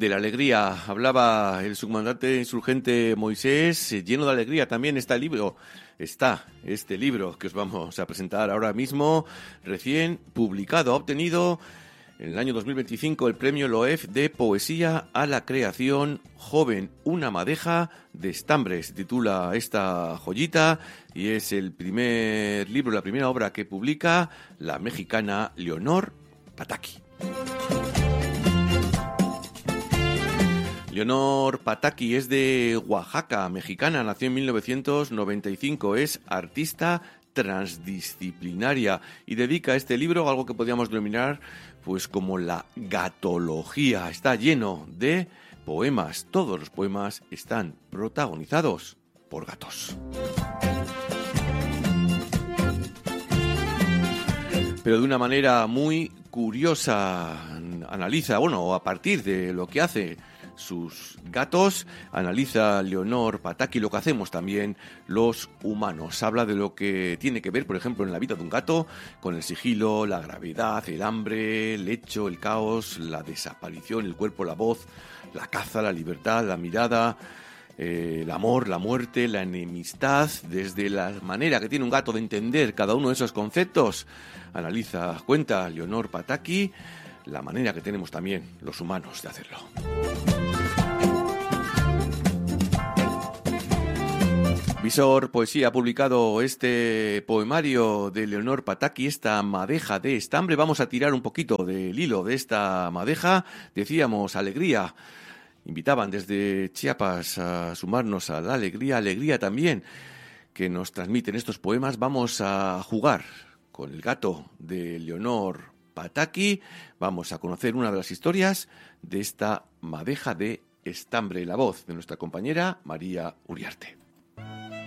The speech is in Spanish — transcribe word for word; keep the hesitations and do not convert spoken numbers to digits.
de la alegría. Hablaba el subcomandante insurgente Moisés. Lleno de alegría también está el libro. Está este libro que os vamos a presentar ahora mismo, recién publicado. Ha obtenido en el año dos mil veinticinco el premio Loef de Poesía a la Creación Joven, una madeja de estambre. Se titula esta joyita y es el primer libro, la primera obra que publica la mexicana Leonor Pataki. Leonor Pataki es de Oaxaca, mexicana, nació en mil novecientos noventa y cinco, es artista transdisciplinaria y dedica este libro a algo que podríamos denominar pues como la gatología. Está lleno de poemas, todos los poemas están protagonizados por gatos. Pero de una manera muy curiosa, analiza, bueno, a partir de lo que hace sus gatos, analiza Leonor Pataki lo que hacemos también los humanos. Habla de lo que tiene que ver, por ejemplo, en la vida de un gato, con el sigilo, la gravedad, el hambre, el hecho, el caos, la desaparición, el cuerpo, la voz, la caza, la libertad, la mirada, eh, el amor, la muerte, la enemistad. Desde la manera que tiene un gato de entender cada uno de esos conceptos, analiza, cuenta Leonor Pataki la manera que tenemos también los humanos de hacerlo. Visor Poesía ha publicado este poemario de Leonor Pataki, esta madeja de estambre. Vamos a tirar un poquito del hilo de esta madeja. Decíamos alegría. Invitaban desde Chiapas a sumarnos a la alegría, alegría también que nos transmiten estos poemas. Vamos a jugar con el gato de Leonor Pataki. Vamos a conocer una de las historias de esta madeja de estambre, la voz de nuestra compañera María Uriarte.